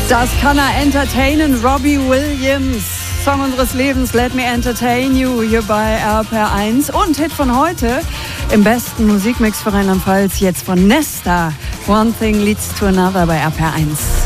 Das kann er entertainen, Robbie Williams. Song unseres Lebens, Let Me Entertain You, hier bei RPR1. Und Hit von heute im besten Musikmix für Rheinland-Pfalz, jetzt von Nesta. One Thing Leads to Another bei RPR1.